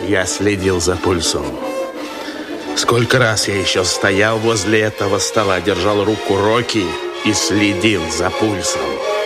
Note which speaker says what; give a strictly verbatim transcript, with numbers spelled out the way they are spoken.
Speaker 1: я следил за пульсом. Сколько раз я еще стоял возле этого стола, держал руку Рокки и следил за пульсом.